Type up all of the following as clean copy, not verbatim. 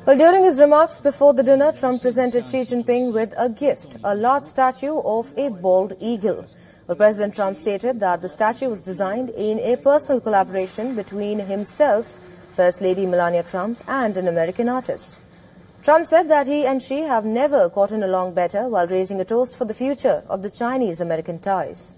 Well, during his remarks before the dinner, Trump presented Xi Jinping with a gift, a large statue of a bald eagle. Well, President Trump stated that the statue was designed in a personal collaboration between himself, First Lady Melania Trump, and an American artist. Trump said that he and Xi have never gotten along better, while raising a toast for the future of the Chinese-American ties.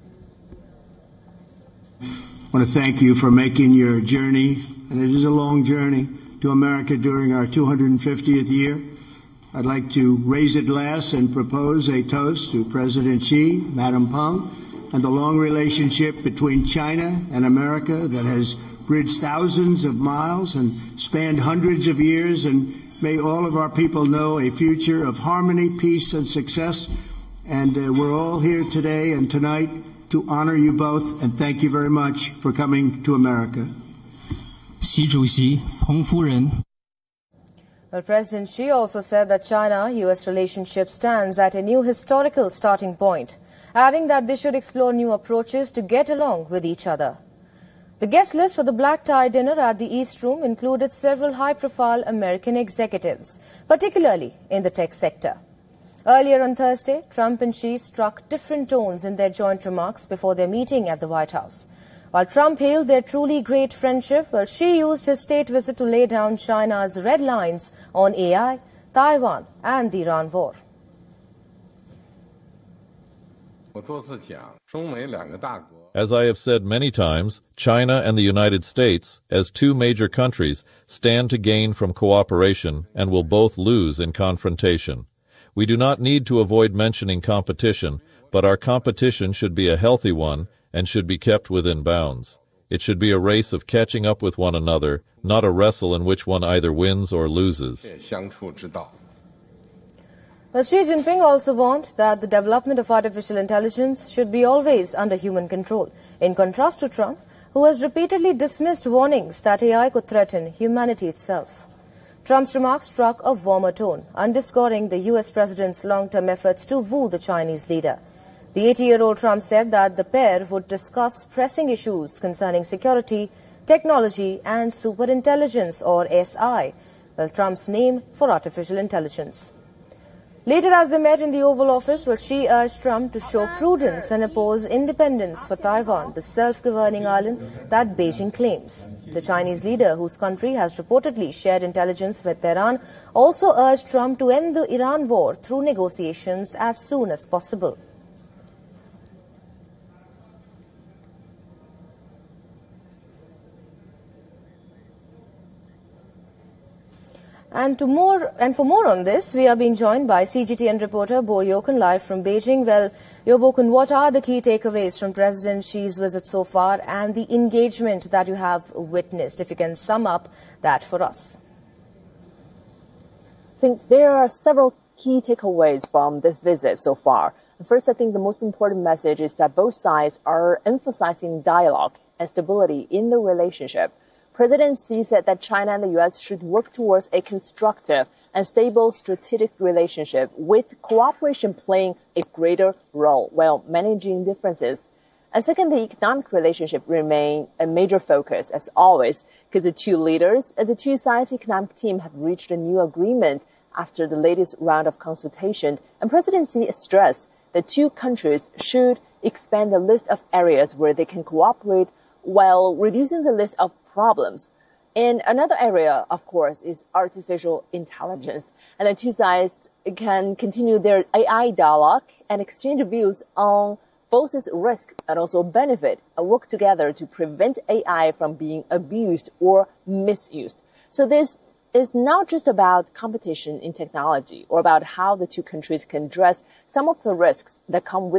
I want to thank you for making your journey, and it is a long journey, to America during our 250th year. I'd like to raise a glass and propose a toast to President Xi, Madam Peng, and the long relationship between China and America that has bridged thousands of miles and spanned hundreds of years, and may all of our people know a future of harmony, peace, and success. And we're all here today and tonight to honor you both, and thank you very much for coming to America. 习主席，彭夫人。 Well, President Xi also said that China-US relationship stands at a new historical starting point, adding that they should explore new approaches to get along with each other. The guest list for the black-tie dinner at the East Room included several high-profile American executives, particularly in the tech sector. Earlier on Thursday, Trump and Xi struck different tones in their joint remarks before their meeting at the White House. While Trump hailed their truly great friendship, well, Xi used his state visit to lay down China's red lines on AI, Taiwan, and the Iran war. As I have said many times, China and the United States, as two major countries, stand to gain from cooperation and will both lose in confrontation. We do not need to avoid mentioning competition, but our competition should be a healthy one and should be kept within bounds. It should be a race of catching up with one another, not a wrestle in which one either wins or loses. Well, Xi Jinping also warned that the development of artificial intelligence should be always under human control, in contrast to Trump, who has repeatedly dismissed warnings that AI could threaten humanity itself. Trump's remarks struck a warmer tone, underscoring the U.S. president's long-term efforts to woo the Chinese leader. The 80-year-old Trump said that the pair would discuss pressing issues concerning security, technology, and superintelligence, or SI, well, Trump's name for artificial intelligence. Later, as they met in the Oval Office, Xi urged Trump to show prudence and oppose independence for Taiwan, the self-governing island that Beijing claims. The Chinese leader, whose country has reportedly shared intelligence with Tehran, also urged Trump to end the Iran war through negotiations as soon as possible. And for more on this, we are being joined by CGTN reporter Bo Yokun live from Beijing. Well, Yobokun, what are the key takeaways from President Xi's visit so far and the engagement that you have witnessed? If you can sum up that for us. I think there are several key takeaways from this visit so far. First, I think the most important message is that both sides are emphasizing dialogue and stability in the relationship. President Xi said that China and the U.S. should work towards a constructive and stable strategic relationship, with cooperation playing a greater role while managing differences. And second, the economic relationship remain a major focus, as always, because the two leaders and the two sides' economic team have reached a new agreement after the latest round of consultation. And President Xi stressed that two countries should expand the list of areas where they can cooperate while reducing the list of problems. And another area, of course, is artificial intelligence. And the two sides can continue their AI dialogue and exchange views on both its risk and also benefit, and work together to prevent AI from being abused or misused. So this is not just about competition in technology or about how the two countries can address some of the risks that come with